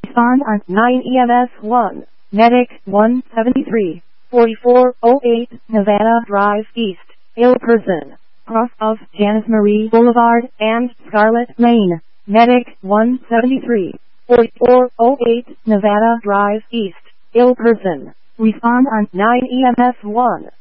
Respond on 9 EMS 1. Medic 173. 4408 Nevada Drive East. Ill person. Cross of Janice Marie Boulevard and Scarlet Lane. Medic 173. 4408 Nevada Drive East. Ill person. Respond on 9 EMS 1.